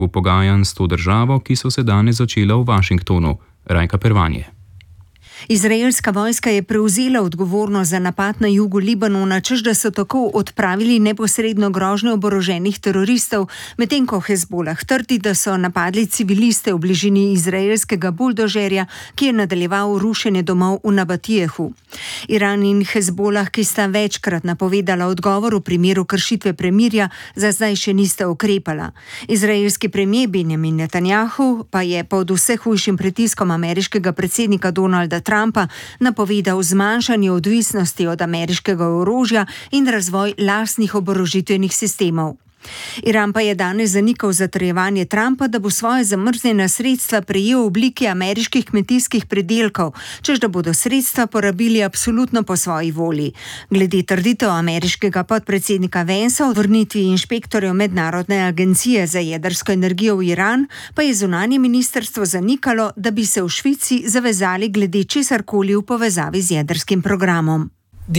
pogajanj s to državo, ki so se danes začela v Washingtonu. Rajka Pervanje. Izraelska vojska je prevzela odgovornost za napad na jugu Libanona, češ da so tako odpravili neposredno grožnjo oboroženih teroristov, medtem ko Hezbolah trdi, da so napadli civiliste v bližini izraelskega buldožerja, ki je nadaljeval rušenje domov v Nabatijehu. Iran in Hezbolah, ki sta večkrat napovedala odgovor v primeru kršitve premirja, za zdaj še nista ukrepala. Izraelski premijer Benjamin Netanjahu pa je pod vse hujšim pritiskom ameriškega predsednika Donalda Trumpa napovedal zmanjšanje odvisnosti od ameriškega orožja in razvoj lastnih oborožitvenih sistemov. Iran pa je danes zanikal zatrjevanje Trumpa, da bo svoje zamrznjena sredstva prejel v obliki ameriških kmetijskih pridelkov, češ da bodo sredstva porabili absolutno po svoji volji. Glede trditev ameriškega podpredsednika Vansa o vrnitvi inšpektorjev Mednarodne agencije za jedrsko energijo v Iran, pa je zunanje ministrstvo zanikalo, da bi se v Švici zavezali glede česarkoli v povezavi z jedrskim programom.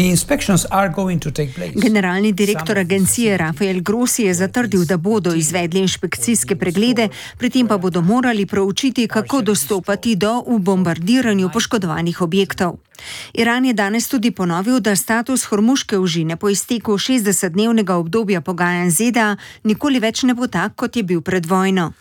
Generalni direktor agencije Rafael Grossi je zatrdil, da bodo izvedli inšpekcijske preglede, pri tem pa bodo morali proučiti, kako dostopati do v bombardiranju poškodovanih objektov. Iran je danes tudi ponovil, da status Hormuške ožine po izteku 60-dnevnega obdobja pogajanj ZDA nikoli več ne bo tak, kot je bil pred vojno.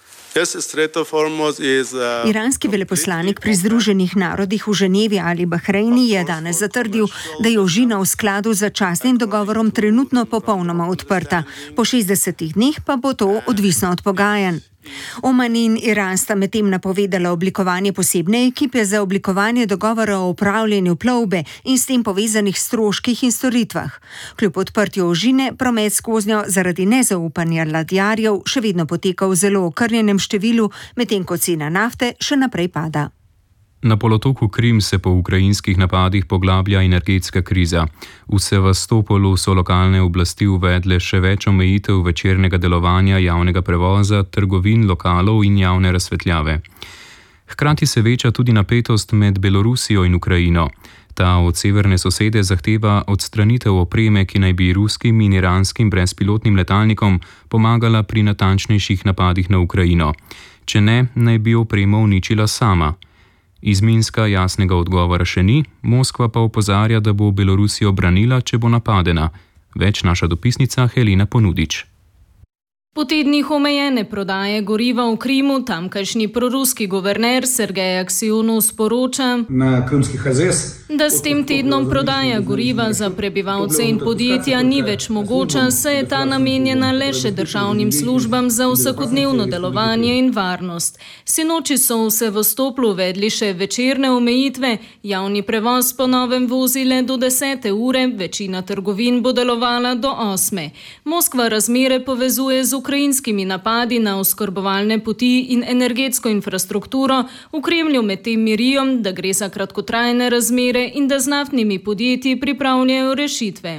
Iranski veleposlanik pri Združenih narodih v Ženevi Ali Bahreini je danes zatrdil, da je ožina v skladu z začasnim dogovorom trenutno popolnoma odprta. Po 60 dneh pa bo to odvisno od pogajanj. Oman in Iran sta medtem napovedala oblikovanje posebne ekipe za oblikovanje dogovora o upravljanju plovbe in s tem povezanih stroških in storitvah. Kljub odprtju ožine, promet skoznjo zaradi nezaupanja ladjarjev še vedno poteka v zelo okrnjenem številu, medtem ko cena nafte še naprej pada. Na polotoku Krim se po ukrajinskih napadih poglablja energetska kriza. V Sevastopolu so lokalne oblasti uvedle še več omejitev večernega delovanja javnega prevoza, trgovin, lokalov in javne razsvetljave. Hkrati se veča tudi napetost med Belorusijo in Ukrajino. Ta od severne sosede zahteva odstranitev opreme, ki naj bi ruskim in iranskim brezpilotnim letalnikom pomagala pri natančnejših napadih na Ukrajino. Če ne, naj bi opremo uničila sama. Iz Minska jasnega odgovora še ni, Moskva pa opozarja, da bo Belorusijo branila, če bo napadena. Več naša dopisnica Helena Ponudič. Po tednih omejene prodaje goriva v Krimu tamkajšnji proruski guverner Sergej Aksionov sporoča, da s tem tednom prodaja goriva za prebivalce in podjetja ni več mogoča, saj je ta namenjena le še državnim službam za vsakodnevno delovanje in varnost. Sinoči so v Sevastoplu uvedli še večerne omejitve, javni prevoz po novem vozi le do 10. ure, večina trgovin bo delovala do 8. Moskva razmere povezuje z ukrajinskimi napadi na oskrbovalne poti in energetsko infrastrukturo, v Kremlju medtem mirijo, da gre za kratkotrajne razmere in da z naftnimi podjetji pripravljajo rešitve.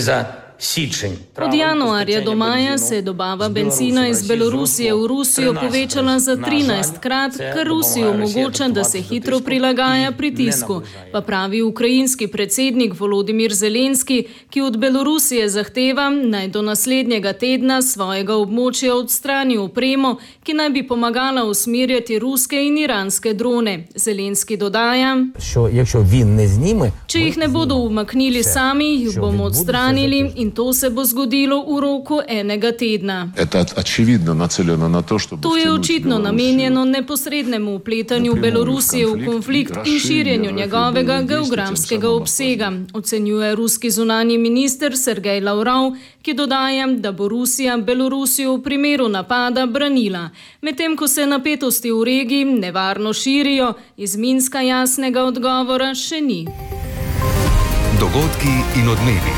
Od januarja do maja se je dobava benzina iz Belorusije v Rusijo povečala za 13-krat, kar Rusiji omogoča, da se hitro prilagaja pritisku, pa pravi ukrajinski predsednik Volodimir Zelenski, ki od Belorusije zahteva, naj do naslednjega tedna svojega območja odstrani opremo, ki naj bi pomagala usmerjati ruske in iranske drone. Zelenski dodaja, če jih ne bodo umaknili sami, jih bomo odstranili in to se bo zgodilo v roku enega tedna. To je očitno namenjeno neposrednemu vpletanju Belorusije v konflikt in širjenju njegovega geografskega obsega, ocenjuje ruski zunanji minister Sergej Lavrov, ki dodaja, da bo Rusija Belorusijo v primeru napada branila. Medtem ko se napetosti v regiji nevarno širijo, iz Minska jasnega odgovora še ni. Dogodki in odmevi.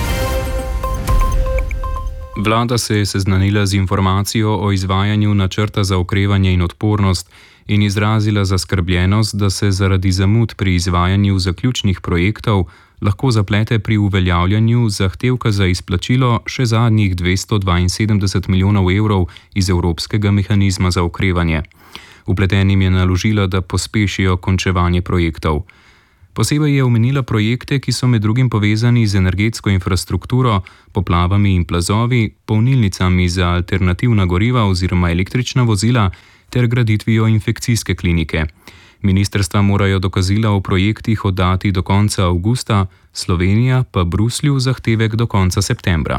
Vlada se je seznanila z informacijo o izvajanju načrta za okrevanje in odpornost in izrazila zaskrbljenost, da se zaradi zamud pri izvajanju zaključnih projektov lahko zaplete pri uveljavljanju zahtevka za izplačilo še zadnjih 272 milijonov evrov iz Evropskega mehanizma za okrevanje. Vpletenim je naložila, da pospešijo končevanje projektov. Posebej je omenila projekte, ki so med drugim povezani z energetsko infrastrukturo, poplavami in plazovi, polnilnicami za alternativna goriva oziroma električna vozila ter graditvijo infekcijske klinike. Ministrstva morajo dokazila o projektih oddati do konca avgusta, Slovenija pa Bruslju zahtevek do konca septembra.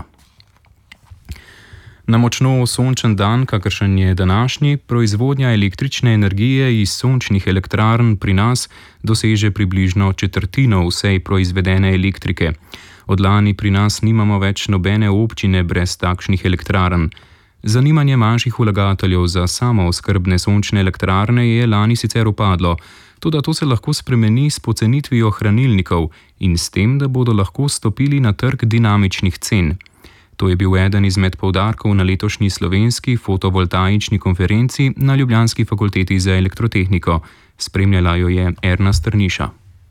Na močno sončen dan, kakršen je današnji, proizvodnja električne energije iz sončnih elektrarn pri nas doseže približno četrtino vsej proizvedene elektrike. Od lani pri nas nimamo več nobene občine brez takšnih elektrarn. Zanimanje manjših vlagateljev za samooskrbne sončne elektrarne je lani sicer upadlo, toda to se lahko spremeni s pocenitvijo hranilnikov in s tem, da bodo lahko stopili na trg dinamičnih cen. To je bil eden izmed poudarkov na letošnji slovenski fotovoltaični konferenci na Ljubljanski fakulteti za elektrotehniko. Spremljala jo je Erna Strniša.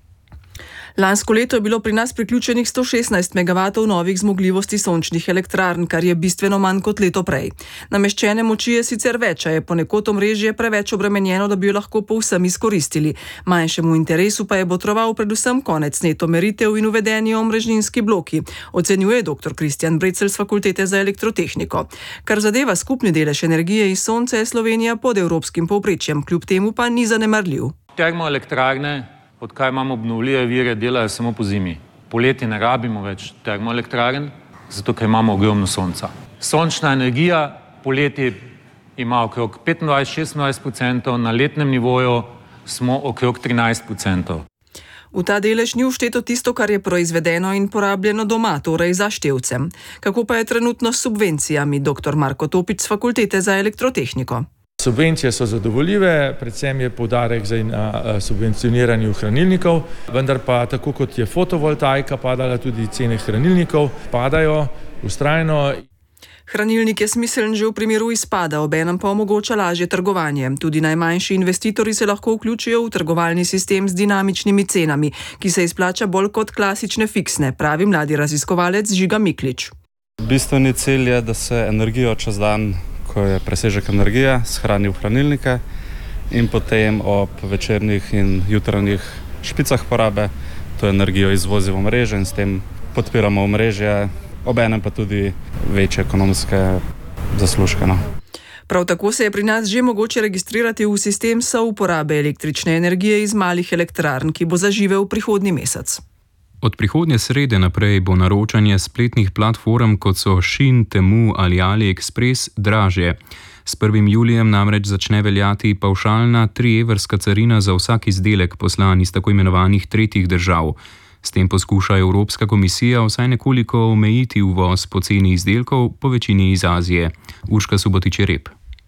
Lansko leto je bilo pri nas priključenih 116 MW novih zmogljivosti sončnih elektrarn, kar je bistveno manj kot leto prej. Nameščene moči je sicer več, a je ponekod omrežje preveč obremenjeno, da bi jo lahko povsem izkoristili. Manjšemu interesu pa je botroval predvsem konec neto meritev in uvedeni omrežninski bloki, ocenjuje dr. Kristjan Brecelj z Fakultete za elektrotehniko. Kar zadeva skupni delež energije iz sonca, je Slovenija pod evropskim povprečjem, kljub temu pa ni zanemarljiv. Termoelektrarne, odkar imamo obnovljive vire, delajo samo po zimi. Poleti ne rabimo več termoelektrarn, zato ker imamo ogromno sonca. Sončna energija poleti ima okrog 25-26%, na letnem nivoju smo okrog 13%. V ta delež ni všteto tisto, kar je proizvedeno in porabljeno doma, torej za števcem. Kako pa je trenutno s subvencijami, dr. Marko Topič z Fakultete za elektrotehniko? Subvencije so zadovoljive, predvsem je poudarek na subvencioniranju hranilnikov, vendar pa tako kot je fotovoltaika padala, tudi cene hranilnikov padajo vztrajno. Hranilnik je smiseln že v primeru izpada, obenem pa omogoča lažje trgovanje. Tudi najmanjši investitorji se lahko vključijo v trgovalni sistem z dinamičnimi cenami, ki se izplača bolj kot klasične fiksne, pravi mladi raziskovalec Žiga Miklič. Bistveni cilj je, da se energijo čez dan, ko je presežek energije, shrani v hranilnike in potem ob večernih in jutranjih špicah porabe to energijo izvozi v omrežje in s tem podpiramo omrežje, obenem pa tudi večje ekonomske zaslužke. Prav tako se je pri nas že mogoče registrirati v sistem souporabe električne energije iz malih elektrarn, ki bo zaživel prihodnji mesec. Od prihodnje srede naprej bo naročanje spletnih platform, kot so Shein, Temu ali AliExpress, dražje. S 1. julijem namreč začne veljati pavšalna 3-evrska carina za vsak izdelek poslan iz tako imenovanih tretjih držav. S tem poskuša Evropska komisija vsaj nekoliko omejiti uvoz poceni izdelkov, po večini iz Azije. Urška Subotič-Rep.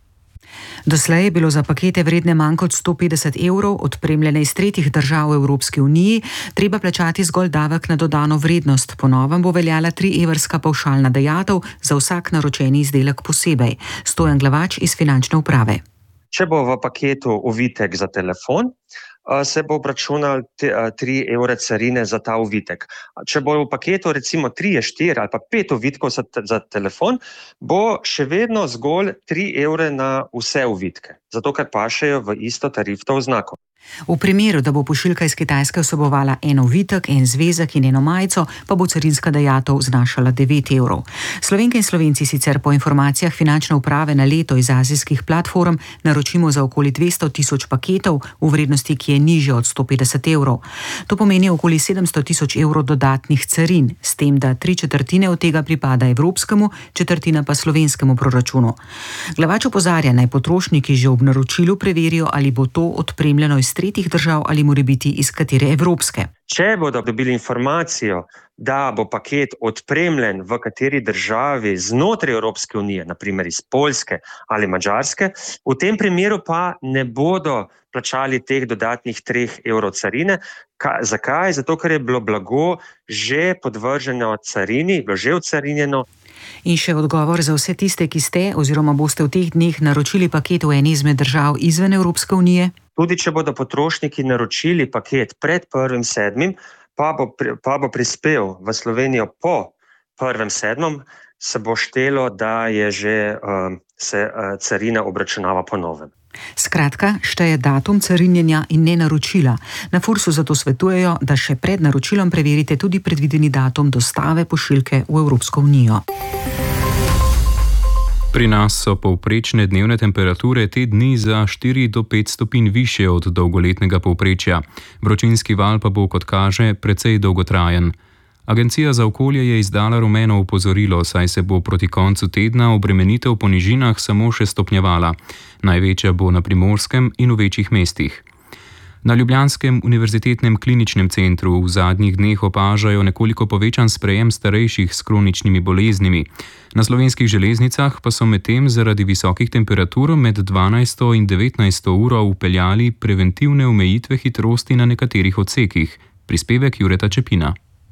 Doslej je bilo za pakete vredne manj kot 150 evrov, odpremljene iz tretjih držav v Evropski uniji, treba plačati zgolj davek na dodano vrednost. Po novem bo veljala 3-evrska pavšalna dajatev za vsak naročeni izdelek posebej. Stojan Glavač iz Finančne uprave. Če bo v paketu ovitek za telefon, se bo obračunal 3 evre carine za ta ovitek. Če bo v paketu recimo 3, 4 ali pa 5 ovitkov za telefon, bo še vedno zgolj 3 evre na vse ovitke, zato ker pašejo v isto tarifno oznako. V primeru, da bo pošiljka iz Kitajske vsebovala en ovitek, en zvezek in eno majico, pa bo carinska dajatev znašala 9 evrov. Slovenke in Slovenci sicer po informacijah Finančne uprave na leto iz azijskih platform naročimo za okoli 200 tisoč paketov v vrednosti, ki je nižja od 150 evrov. To pomeni okoli 700 tisoč evrov dodatnih carin, s tem, da 3/4 od tega pripada evropskemu, 1/4 pa slovenskemu proračunu. Glavač opozarja, naj potrošniki že ob naročilu preverijo, ali bo to odpremljeno iz tretjih držav ali morebiti iz katere evropske. Če bodo dobili informacijo, da bo paket odpremljen v kateri državi znotraj Evropske unije, naprimer iz Poljske ali Madžarske, v tem primeru pa ne bodo plačali teh dodatnih 3 evrov carine. Zakaj? Zato, ker je bilo blago že podvrženo carini, bilo že ocarinjeno. In še odgovor za vse tiste, ki ste oziroma boste v teh dneh naročili paket v eni izmed držav izven Evropske unije? Tudi če bodo potrošniki naročili paket pred 1.7., pa bo prispel v Slovenijo po 1.7., se bo štelo, da je že se carina obračunava po novem. Skratka, šteje datum carinjenja in ne naročila. Na Fursu zato svetujejo, da še pred naročilom preverite tudi predvideni datum dostave pošiljke v Evropsko unijo. Pri nas so povprečne dnevne temperature te dni za 4 do 5 stopinj više od dolgoletnega povprečja. Vročinski val pa bo, kot kaže, precej dolgotrajen. Agencija za okolje je izdala rumeno opozorilo, saj se bo proti koncu tedna obremenitev po nižinah samo še stopnjevala. Največja bo na Primorskem in v večjih mestih. Na ljubljanskem univerzitetnem kliničnem centru v zadnjih dneh opažajo nekoliko povečan sprejem starejših s kroničnimi boleznimi. Na slovenskih železnicah pa so medtem zaradi visokih temperatur med 12. in 19. uro vpeljali preventivne omejitve hitrosti na nekaterih odsekih. Prispevek Jureta Čepina.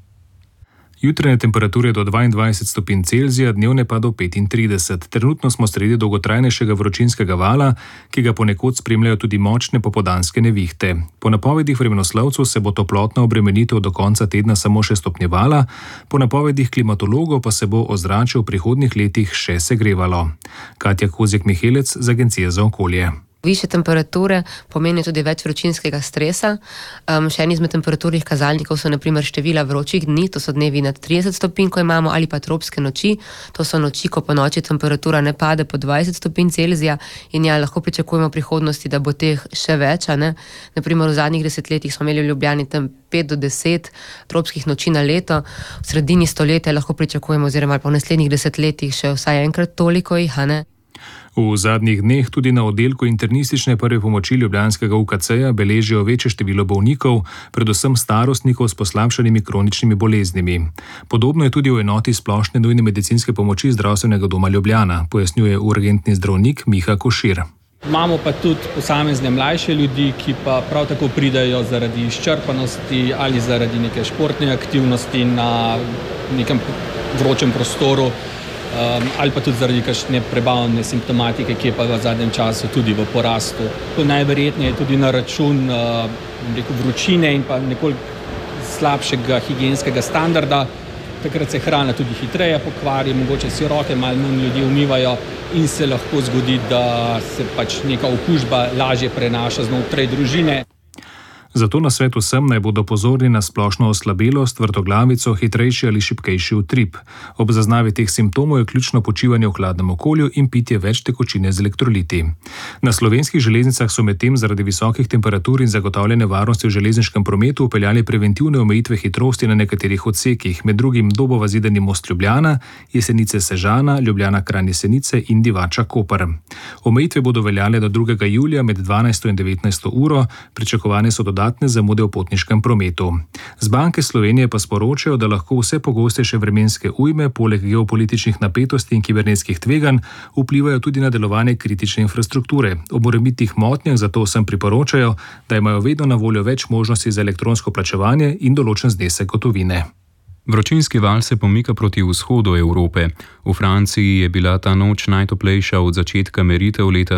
Jutranje temperature do 22 stopinj Celzija, dnevne pa do 35. Trenutno smo sredi dolgotrajnejšega vročinskega vala, ki ga ponekod spremljajo tudi močne popoldanske nevihte. Po napovedih vremenoslovcev se bo toplotna obremenitev do konca tedna samo še stopnjevala, po napovedih klimatologov pa se bo ozračje v prihodnjih letih še segrevalo. Katja Kozjek-Mihelec z Agencije za okolje. Višje temperature pomenijo tudi več vročinskega stresa. Še en izmed temperaturnih kazalnikov so na primer števila vročih dni, to so dnevi nad 30 stopinj, ko imamo, ali pa tropske noči, to so noči, ko po noči temperatura ne pade po 20 stopinj Celzija in ja, lahko pričakujemo v prihodnosti, da bo teh še več. Na primer v zadnjih desetletjih smo imeli v Ljubljani tam 5 do 10 tropskih noči na leto, v sredini stoletja lahko pričakujemo oziroma po naslednjih desetletjih še vsaj enkrat toliko jih, V zadnjih dneh tudi na oddelku internistične prve pomoči ljubljanskega UKC-ja beležijo večje število bolnikov, predvsem starostnikov s poslabšanimi kroničnimi boleznimi. Podobno je tudi v enoti splošne nujne medicinske pomoči Zdravstvenega doma Ljubljana, pojasnjuje urgentni zdravnik Miha Košir. Imamo pa tudi posamezne mlajše ljudi, ki pa prav tako pridajo zaradi izčrpanosti ali zaradi neke športne aktivnosti na nekem vročem prostoru, ali pa tudi zaradi kakšne prebavne simptomatike, ki je pa v zadnjem času tudi v porastu. Najverjetneje tudi na račun vročine in pa nekoliko slabšega higienskega standarda. Takrat se hrana tudi hitreje pokvari, mogoče si roke malo manj ljudi umivajo in se lahko zgodi, da se pač neka okužba lažje prenaša znotraj družine. Zato na svet vsem naj bodo pozorni na splošno oslabelost, vrtoglavico, hitrejši ali šibkejši utrip. Ob zaznavi teh simptomov je ključno počivanje v hladnem okolju in pitje več tekočine z elektroliti. Na slovenskih železnicah so medtem zaradi visokih temperatur in zagotavljene varnosti v železniškem prometu upeljali preventivne omejitve hitrosti na nekaterih odsekih, med drugim Dobova-Zidani Most Ljubljana, Jesenice-Sežana, Ljubljana-Kranj-Jesenice in Divača-Koper. Omejitve bodo veljale do 2. julija med 12. in 19. uro, pričakovane so dodatne zamude v potniškem prometu. Z Banke Slovenije pa sporočajo, da lahko vse pogostejše vremenske ujme, poleg geopolitičnih napetosti in kibernetskih tveganj, vplivajo tudi na delovanje kritične infrastrukture. Ob morebitnih motnjah zato vsem priporočajo, da imajo vedno na voljo več možnosti za elektronsko plačevanje in določen znesek gotovine. Vročinski val se pomika proti vzhodu Evrope. V Franciji je bila ta noč najtoplejša od začetka meritev leta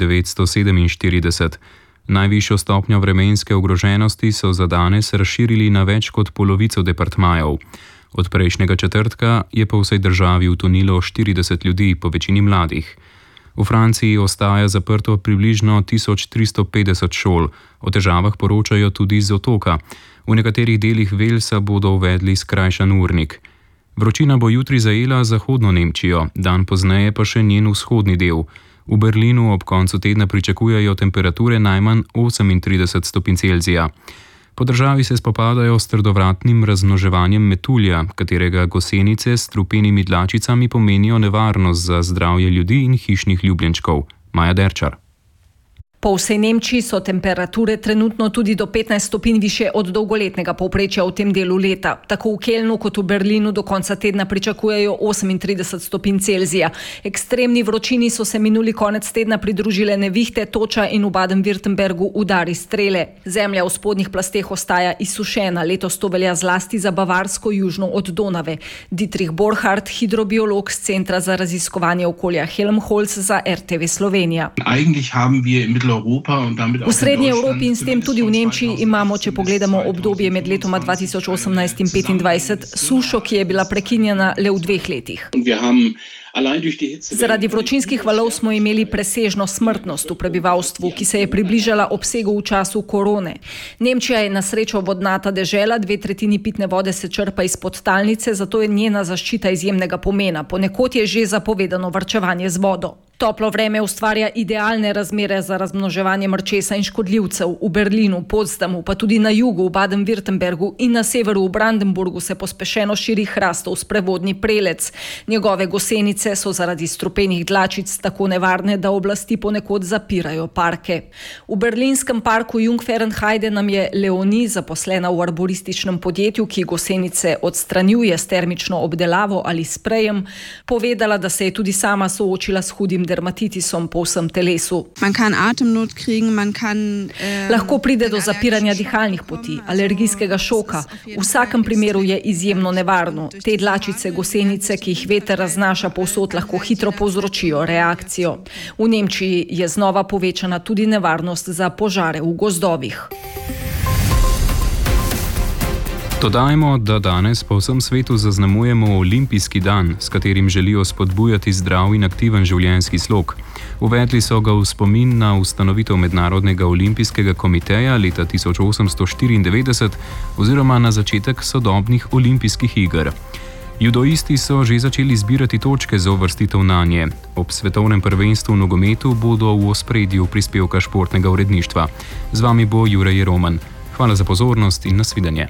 1947. Najvišjo stopnjo vremenske ogroženosti so za danes razširili na več kot polovico departmajev. Od prejšnjega četrtka je po vsej državi utonilo 40 ljudi, po večini mladih. V Franciji ostaja zaprto približno 1350 šol. O težavah poročajo tudi z otoka. V nekaterih delih Velsa bodo uvedli skrajšan urnik. Vročina bo jutri zajela zahodno Nemčijo, dan pozneje pa še njen vzhodni del. V Berlinu ob koncu tedna pričakujejo temperature najmanj 38 stopinj Celzija. Po državi se spopadajo s trdovratnim razmnoževanjem metulja, katerega gosenice s strupenimi dlačicami pomenijo nevarnost za zdravje ljudi in hišnih ljubljenčkov. Maja Derčar. Po vsej Nemčiji so temperature trenutno tudi do 15 stopinj više od dolgoletnega povprečja v tem delu leta. Tako v Kelnu kot v Berlinu do konca tedna pričakujejo 38 stopinj Celzija. Ekstremni vročini so se minuli konec tedna pridružile nevihte, toča in v Baden-Württembergu udari strele. Zemlja v spodnjih plasteh ostaja izsušena, letos to velja zlasti za Bavarsko južno od Donave. Dietrich Borchardt, hidrobiolog z Centra za raziskovanje okolja Helmholtz za RTV Slovenija. Eigentlich haben wir im V Srednji Evropi in s tem tudi v Nemčiji imamo, če pogledamo obdobje med letoma 2018 in 2025, sušo, ki je bila prekinjena le v 2 letih. Zaradi vročinskih valov smo imeli presežno smrtnost v prebivalstvu, ki se je približala obsegu v času korone. Nemčija je na srečo vodnata dežela, 2/3 pitne vode se črpa iz podtalnice, zato je njena zaščita izjemnega pomena. Ponekod je že zapovedano varčevanje z vodo. Toplo vreme ustvarja idealne razmere za razmnoževanje mrčesa in škodljivcev. V Berlinu, Potsdamu, pa tudi na jugu, v Baden-Württembergu in na severu v Brandenburgu se pospešeno širi hrastov sprevodni prelec. Njegove gosenice so zaradi strupenih dlačic tako nevarne, da oblasti ponekod zapirajo parke. V berlinskem parku Jungfernheide nam je Leonie, zaposlena v arborističnem podjetju, ki gosenice odstranjuje s termično obdelavo ali sprejem, povedala, da se je tudi sama soočila s hudim dermatitisom po vsem telesu. Lahko pride do zapiranja dihalnih poti, alergijskega šoka. V vsakem primeru je izjemno nevarno. Te dlačice gosenice, ki jih veter raznaša povsod, lahko hitro povzročijo reakcijo. V Nemčiji je znova povečana tudi nevarnost za požare v gozdovih. Dodajmo, da danes po vsem svetu zaznamujemo olimpijski dan, s katerim želijo spodbujati zdrav in aktiven življenjski slog. Uvedli so ga v spomin na ustanovitev Mednarodnega olimpijskega komiteja leta 1894 oziroma na začetek sodobnih olimpijskih iger. Judoisti so že začeli zbirati točke za uvrstitev nanje. Ob svetovnem prvenstvu v nogometu bodo v ospredju prispevka športnega uredništva. Z vami bo Jure Roman. Hvala za pozornost in nasvidenje.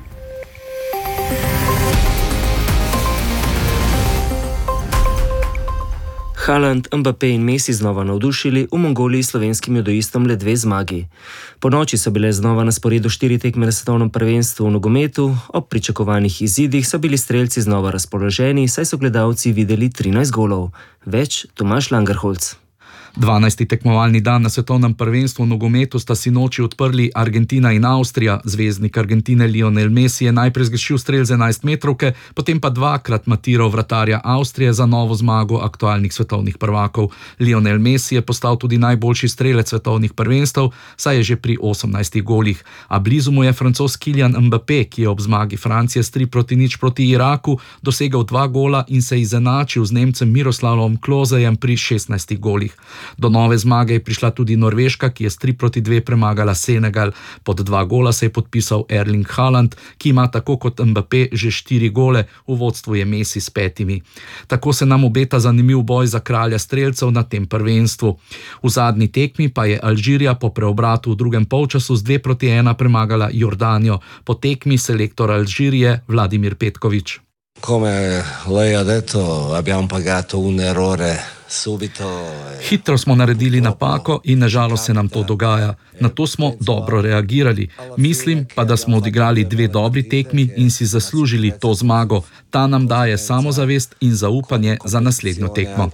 Haaland, Mbappé in Messi znova navdušili, v Mongoliji slovenskim judoistom le 2 zmagi. Ponoči so bile znova na sporedu 4 tekme na svetovnem prvenstvu v nogometu, ob pričakovanih izidih so bili strelci znova razpoloženi, saj so gledalci videli 13 golov. Več Tomaž Langerholz. 12. tekmovalni dan na svetovnem prvenstvu v nogometu sta si noči odprli Argentina in Avstrija. Zvezdnik Argentine Lionel Messi je najprej zgrešil strel z 11 metrovke, potem pa 2-krat matiral vratarja Avstrije za novo zmago aktualnih svetovnih prvakov. Lionel Messi je postal tudi najboljši strelec svetovnih prvenstev, saj je že pri 18 golih. A blizu mu je francoz Kylian Mbappé, ki je ob zmagi Francije s 3-0 proti Iraku dosegel 2 gola in se izenačil z Nemcem Miroslavom Klosejem pri 16 golih. Do nove zmage je prišla tudi Norveška, ki je s 3-2 premagala Senegal. Pod 2 gola se je podpisal Erling Haaland, ki ima tako kot Mbappé že 4 gole, v vodstvu je Messi s 5. Tako se nam obeta zanimiv boj za kralja strelcev na tem prvenstvu. V zadnji tekmi pa je Alžirija po preobratu v drugem polčasu z 2-1 premagala Jordanijo. Po tekmi selektor Alžirije Vladimir Petković. Come lei ha detto, abbiamo pagato un errore subito. Hitro smo naredili napako in nažalost se nam to dogaja. Na to smo dobro reagirali. Mislim pa, da smo odigrali 2 dobri tekmi in si zaslužili to zmago. Ta nam daje samozavest in zaupanje za naslednjo tekmo.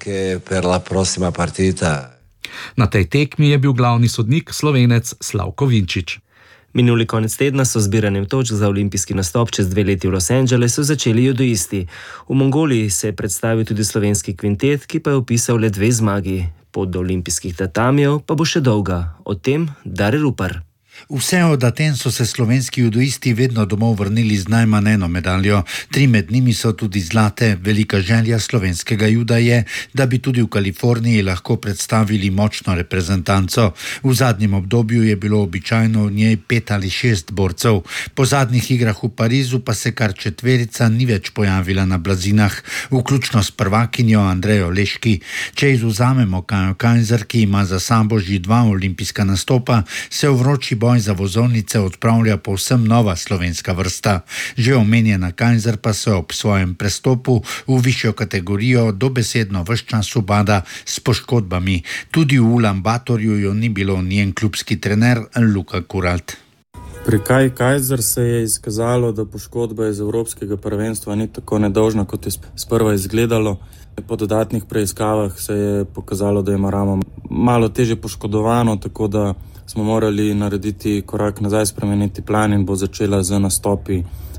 Na tej tekmi je bil glavni sodnik Slovenec Slavko Vinčič. Minuli konec tedna so zbiranjem točk za olimpijski nastop čez 2 leti v Los Angelesu začeli judoisti. V Mongoliji se je predstavil tudi slovenski kvintet, ki pa je opisal le 2 zmagi. Pot do olimpijskih tatamijev pa bo še dolga. O tem Dare Rupar. Vse od Aten so se slovenski judoisti vedno domov vrnili z najmanj eno medaljo. 3 med njimi so tudi zlate. Velika želja slovenskega juda je, da bi tudi v Kaliforniji lahko predstavili močno reprezentanco. V zadnjem obdobju je bilo običajno v njej 5 ali 6 borcev. Po zadnjih igrah v Parizu pa se kar 4 ni več pojavila na blazinah, vključno s prvakinjo Andrejo Leški. Če izvzamemo Kajo Kajzer, ki ima za sabo že 2 olimpijska nastopa, se v vroči boj za vozovnice odpravlja povsem nova slovenska vrsta. Že omenjena Kajzer pa se ob svojem prestopu v višjo kategorijo dobesedno ves čas ubada s poškodbami. Tudi v Ulaanbatorju jo ni bilo njen klubski trener Luka Kuralt. Pri Kaji Kajzer se je izkazalo, da poškodba iz evropskega prvenstva ni tako nedolžna, kot je sprva izgledalo. Po dodatnih preiskavah se je pokazalo, da ima ramo malo teže poškodovano, tako da smo morali narediti korak nazaj, spremeniti plan in bo začela z nastopi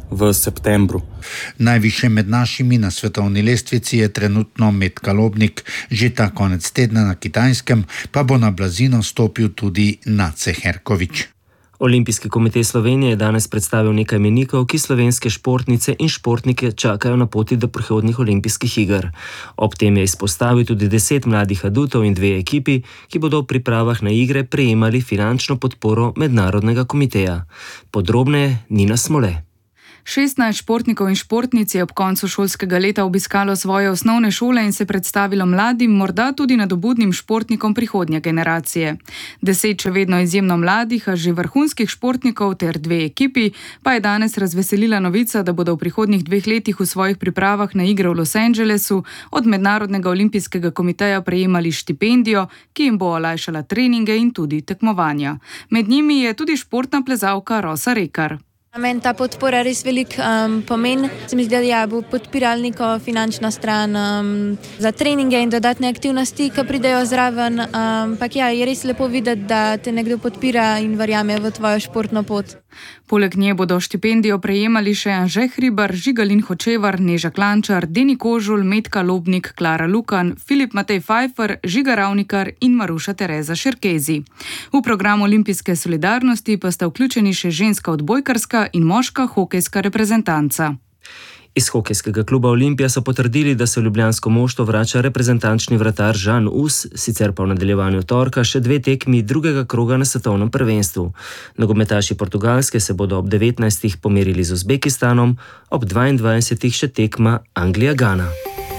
v septembru. Najvišje med našimi na svetovni lestvici je trenutno Metka Lobnik. Že ta konec tedna na Kitajskem pa bo na blazino stopil tudi Nace Herković. Olimpijski komitej Slovenije je danes predstavil nekaj mejnikov, ki slovenske športnice in športnike čakajo na poti do prihodnjih olimpijskih iger. Ob tem je izpostavil tudi 10 mladih adutov in 2 ekipi, ki bodo v pripravah na igre prejemali finančno podporo mednarodnega komiteja. Podrobneje Nina Smole. 16 športnikov in športnic je ob koncu šolskega leta obiskalo svoje osnovne šole in se predstavilo mladim, morda tudi nadobudnim športnikom prihodnje generacije. 10 še vedno izjemno mladih, a že vrhunskih športnikov ter 2 ekipi pa je danes razveselila novica, da bodo v prihodnjih 2 letih v svojih pripravah na igre v Los Angelesu od Mednarodnega olimpijskega komiteja prejemali štipendijo, ki jim bo olajšala treninge in tudi tekmovanja. Med njimi je tudi športna plezalka Rosa Rekar. Meni ta podpora res velik pomen. Se mi zdi, da bo podpirala neko finančno stran za treninge in dodatne aktivnosti, ki pridejo zraven. Ampak ja, je res lepo videti, da te nekdo podpira in verjame v tvojo športno pot. Poleg nje bodo štipendijo prejemali še Anže Hribar, Žigalin Hočevar, Neža Klančar, Deni Kožul, Metka Lobnik, Klara Lukan, Filip Matej Pfeiffer, Žiga Ravnikar in Maruša Tereza Šerkezi. V program Olimpijske solidarnosti pa sta vključeni še ženska odbojkarska in moška hokejska reprezentanca. Iz hokejskega kluba Olimpija so potrdili, da se v ljubljansko moštvo vrača reprezentančni vratar Žan Us, sicer pa v nadaljevanju torka še 2 tekmi drugega kroga na svetovnem prvenstvu. Nogometaši Portugalske se bodo ob 19. pomerili z Uzbekistanom, ob 22. še tekma Anglija-Gana.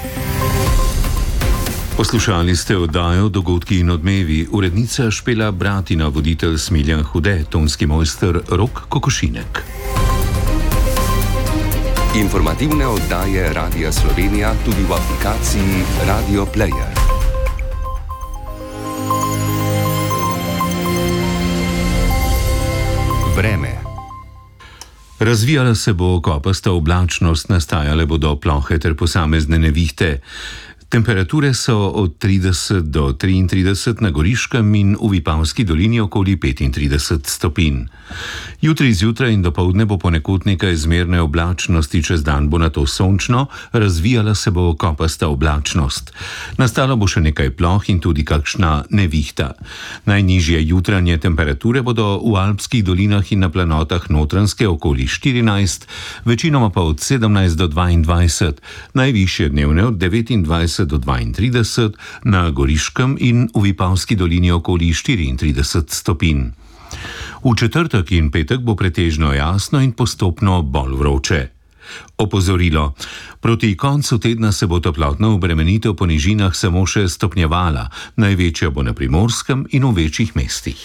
Poslušali ste oddajo Dogodki in odmevi, urednica Špela Bratina, voditelj Smiljan Hude, tonski mojster Rok Kokošinek. Informativne oddaje Radia Slovenija tudi v aplikaciji Radio Player. Vreme. Razvijala se bo kopasta oblačnost, nastajale bodo plohe ter posamezne nevihte. Temperature so od 30 do 33 na Goriškem in v Vipavski dolini okoli 35 stopinj. Jutri zjutraj in dopoldne bo ponekod nekaj zmerne oblačnosti, čez dan bo nato sončno, razvijala se bo kopasta oblačnost. Nastalo bo še nekaj ploh in tudi kakšna nevihta. Najnižje jutranje temperature bodo v alpskih dolinah in na planotah Notranjske okoli 14, večinoma pa od 17 do 22, najvišje dnevne od 29 do 32, na Goriškem in v Vipavski dolini okoli 34 stopinj. V četrtek in petek bo pretežno jasno in postopno bolj vroče. Opozorilo. Proti koncu tedna se bo toplotna obremenitev po nižinah samo še stopnjevala, največja bo na Primorskem in v večjih mestih.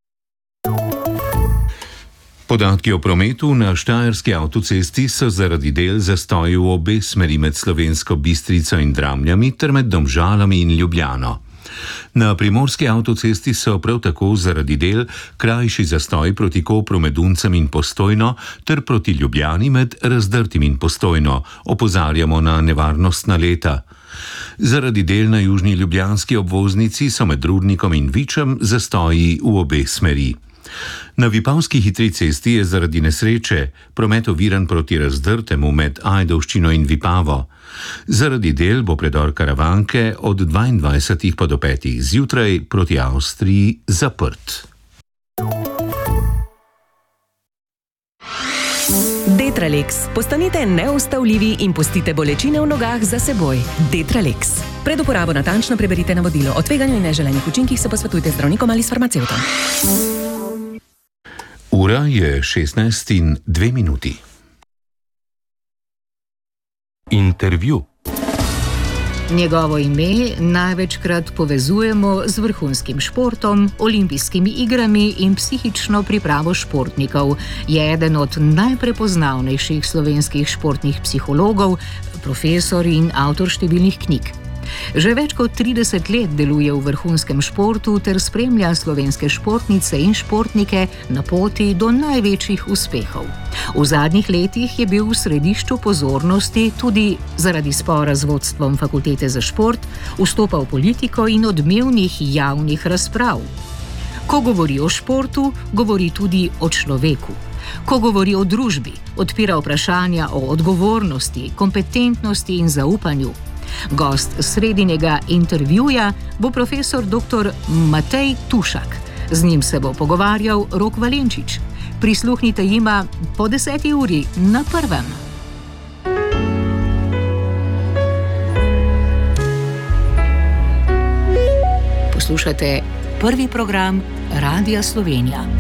Podatki o prometu na Štajerski avtocesti so zaradi del zastoji v obe smeri med Slovensko Bistrico in Dramljami ter med Domžalami in Ljubljano. Na Primorski avtocesti so prav tako zaradi del krajši zastoj proti Kopru med Uncem in Postojno ter proti Ljubljani med Razdrtim in Postojno, opozarjamo na nevarnostna leta. Zaradi del na južni ljubljanski obvoznici so med Rudnikom in Vičem zastoji v obe smeri. Na Vipavski hitri cesti je zaradi nesreče promet oviran proti Razdrtemu med Ajdovščino in Vipavo. Zaradi del bo predor Karavanke od 22 pa do 5 zjutraj proti Avstriji zaprt. Detralex. Postanite neustavljivi in pustite bolečine v nogah za seboj. Detralex. Pred uporabo natančno preberite navodilo. O tveganju in neželenih učinkih se posvetujte z zdravnikom ali s farmacevtom. Ura je 16:02. Intervju. Njegovo ime največkrat povezujemo z vrhunskim športom, olimpijskimi igrami in psihično pripravo športnikov. Je eden od najprepoznavnejših slovenskih športnih psihologov, profesor in avtor številnih knjig. Že več kot 30 let deluje v vrhunskem športu ter spremlja slovenske športnice in športnike na poti do največjih uspehov. V zadnjih letih je bil v središču pozornosti tudi zaradi spora z vodstvom fakultete za šport, vstopa v politiko in odmevnih javnih razprav. Ko govori o športu, govori tudi o človeku. Ko govori o družbi, odpira vprašanja o odgovornosti, kompetentnosti in zaupanju. Gost sredinjega intervjuja bo profesor dr. Matej Tušak. Z njim se bo pogovarjal Rok Valenčič. Prisluhnite jima po 10. uri na Prvem. Poslušate prvi program Radia Slovenija.